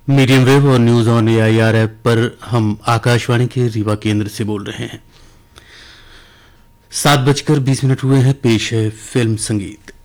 Medium wave और news on AIR app पर हम आकाशवाणी के रीवा केंद्र से बोल रहे हैं। 7:20 हुए हैं। पेश है फिल्म संगीत।